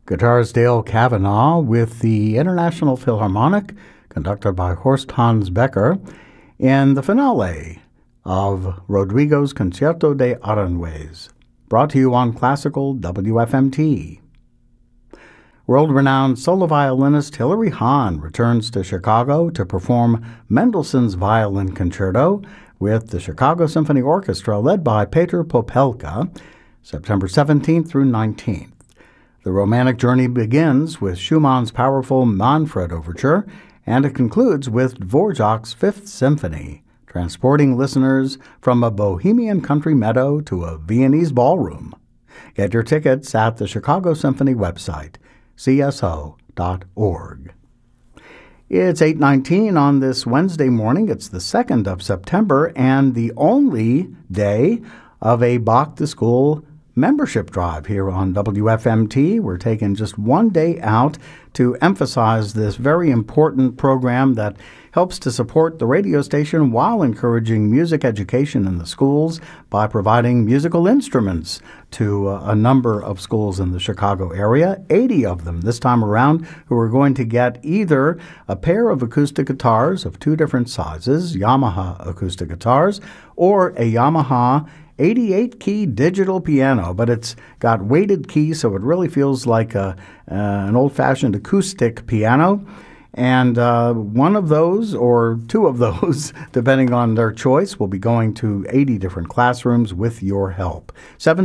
Guitarist Dale Kavanaugh with the International Philharmonic, conducted by Horst Hans Becker, in the finale of Rodrigo's Concierto de Aranjuez, brought to you on Classical WFMT. World-renowned solo violinist Hilary Hahn returns to Chicago to perform Mendelssohn's Violin Concerto with the Chicago Symphony Orchestra led by Peter Popelka, September 17th through 19th. The romantic journey begins with Schumann's powerful Manfred Overture, and it concludes with Dvorak's Fifth Symphony, transporting listeners from a bohemian country meadow to a Viennese ballroom. Get your tickets at the Chicago Symphony website, cso.org. It's 8:19 on this Wednesday morning. It's the 2nd of September and the only day of a Bach to School membership drive here on WFMT. We're taking just one day out to emphasize this very important program that helps to support the radio station while encouraging music education in the schools by providing musical instruments to a number of schools in the Chicago area, 80 of them this time around, who are going to get either a pair of acoustic guitars of two different sizes, Yamaha acoustic guitars, or a Yamaha 88-key digital piano, but it's got weighted keys, so it really feels like an old-fashioned acoustic piano. And one of those, or two of those, depending on their choice, will be going to 80 different classrooms with your help.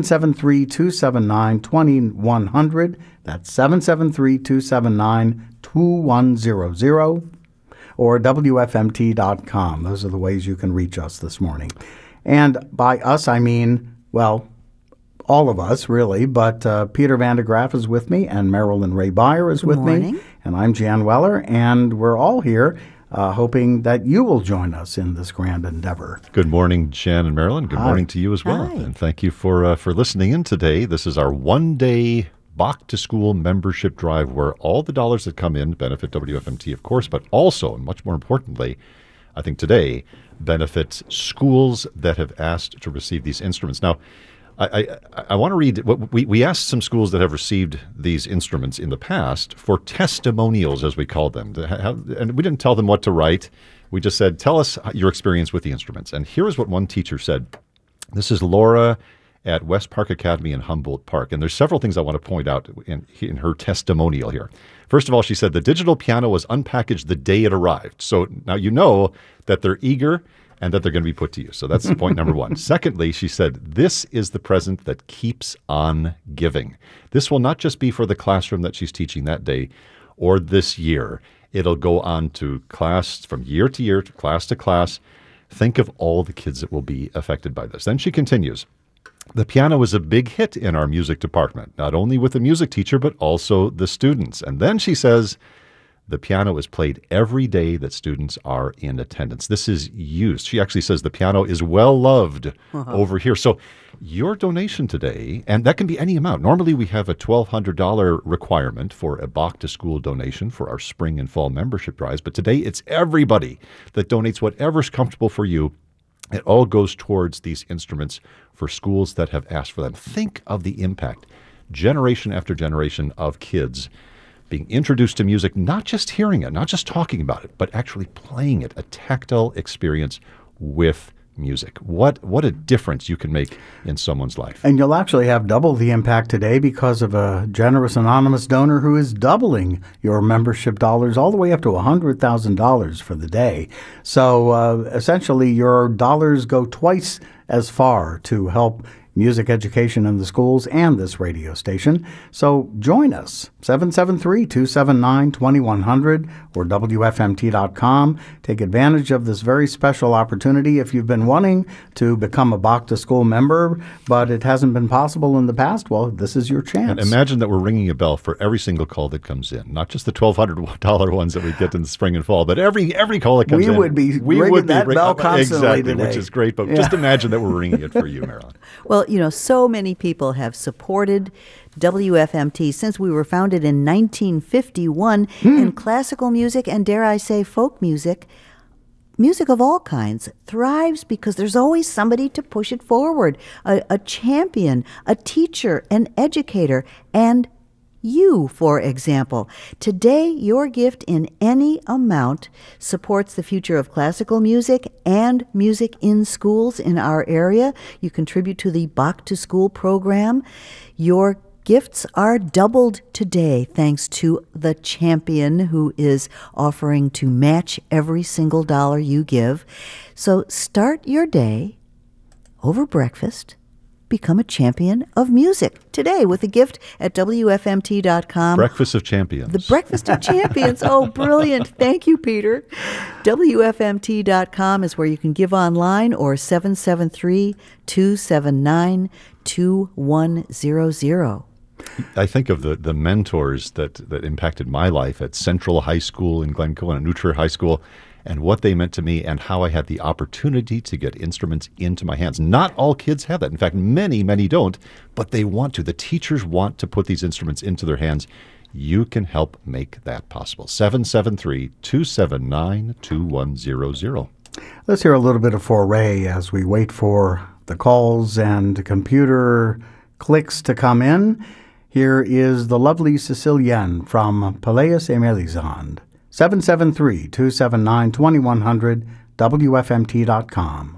773-279-2100. That's 773-279-2100. Or WFMT.com. Those are the ways you can reach us this morning. And by us, I mean, well, all of us, really, but Peter Van de Graaff is with me, and Marilyn Ray Beyer is with me, and I'm Jan Weller, and we're all here hoping that you will join us in this grand endeavor. Good morning, Jan and Marilyn. Good morning to you as well. Hi. And thank you for listening in today. This is our one-day Bach to School membership drive where all the dollars that come in benefit WFMT, of course, but also, and much more importantly, I think today, benefits schools that have asked to receive these instruments. Now, I want to read what we asked some schools that have received these instruments in the past for testimonials, as we called them. And we didn't tell them what to write. We just said, tell us your experience with the instruments. And here is what one teacher said. This is Laura at West Park Academy in Humboldt Park. And there's several things I want to point out in her testimonial here. First of all, she said the digital piano was unpackaged the day it arrived. So now you know that they're eager and that they're going to be put to use. So that's point number one. Secondly, she said, this is the present that keeps on giving. This will not just be for the classroom that she's teaching that day or this year. It'll go on to class from year to year, to class. Think of all the kids that will be affected by this. Then she continues, the piano was a big hit in our music department, not only with the music teacher, but also the students. And then she says, the piano is played every day that students are in attendance. This is used. She actually says the piano is well loved over here. So your donation today, and that can be any amount. Normally we have a $1,200 requirement for a Bach to School donation for our spring and fall membership drives. But today it's everybody that donates whatever's comfortable for you. It all goes towards these instruments for schools that have asked for them. Think of the impact, generation after generation of kids being introduced to music, not just hearing it, not just talking about it, but actually playing it, a tactile experience with music. What a difference you can make in someone's life. And you'll actually have double the impact today because of a generous anonymous donor who is doubling your membership dollars all the way up to $100,000 for the day. So essentially your dollars go twice as far to help music education in the schools and this radio station. So join us, 773-279-2100 or WFMT.com. Take advantage of this very special opportunity. If you've been wanting to become a Bach to School member, but it hasn't been possible in the past, well, this is your chance. And imagine that we're ringing a bell for every single call that comes in, not just the $1,200 ones that we get in the spring and fall, but every call that comes in. We would be ringing that bell constantly today. Which is great, but just imagine that we're ringing it for you, Marilyn. Well, so many people have supported WFMT since we were founded in 1951, and classical music and, dare I say, folk music of all kinds thrives because there's always somebody to push it forward, a champion, a teacher, an educator, and you, for example. Today, your gift in any amount supports the future of classical music and music in schools in our area. You contribute to the Bach to School program. Your gifts are doubled today thanks to the champion who is offering to match every single dollar you give. So start your day over breakfast. Become a champion of music today with a gift at WFMT.com. Breakfast of Champions. The Breakfast of Champions. Oh, brilliant. Thank you, Peter. WFMT.com is where you can give online, or 773-279-2100. I think of the mentors that impacted my life at Central High School in Glencoe and at New Trier High School, and what they meant to me and how I had the opportunity to get instruments into my hands. Not all kids have that. In fact, many, many don't, but they want to. The teachers want to put these instruments into their hands. You can help make that possible. 773-279-2100. Let's hear a little bit of Foray as we wait for the calls and computer clicks to come in. Here is the lovely Sicilienne from Palais et Melisande. 773-279-2100, WFMT.com.